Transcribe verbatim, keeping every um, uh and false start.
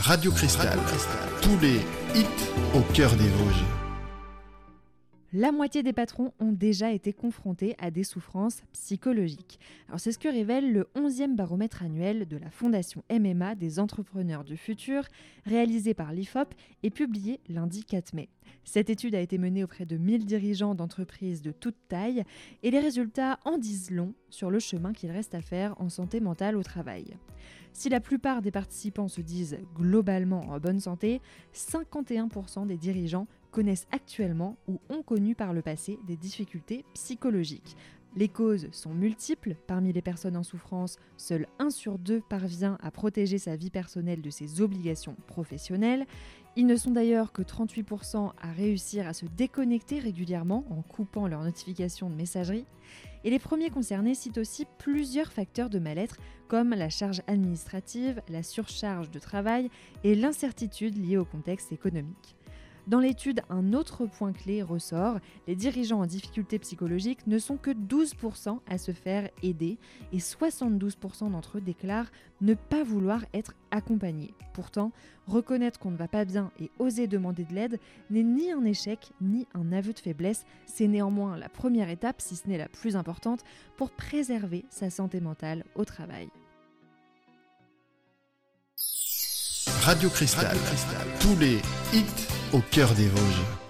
Radio Cristal, tous les hits au cœur des Vosges. La moitié des patrons ont déjà été confrontés à des souffrances psychologiques. Alors c'est ce que révèle le onzième baromètre annuel de la Fondation M M A des entrepreneurs du futur, réalisé par l'I F O P et publié lundi quatre mai. Cette étude a été menée auprès de mille dirigeants d'entreprises de toute taille et les résultats en disent long sur le chemin qu'il reste à faire en santé mentale au travail. Si la plupart des participants se disent globalement en bonne santé, cinquante et un pour cent des dirigeants connaissent actuellement ou ont connu par le passé des difficultés psychologiques. Les causes sont multiples. Parmi les personnes en souffrance, seul un sur deux parvient à protéger sa vie personnelle de ses obligations professionnelles. Ils ne sont d'ailleurs que trente-huit pour cent à réussir à se déconnecter régulièrement en coupant leurs notifications de messagerie. Et les premiers concernés citent aussi plusieurs facteurs de mal-être comme la charge administrative, la surcharge de travail et l'incertitude liée au contexte économique. Dans l'étude, un autre point clé ressort, les dirigeants en difficulté psychologique ne sont que douze pour cent à se faire aider et soixante-douze pour cent d'entre eux déclarent ne pas vouloir être accompagnés. Pourtant, reconnaître qu'on ne va pas bien et oser demander de l'aide n'est ni un échec ni un aveu de faiblesse, c'est néanmoins la première étape, si ce n'est la plus importante, pour préserver sa santé mentale au travail. Radio Cristal, tous les hits au cœur des Vosges.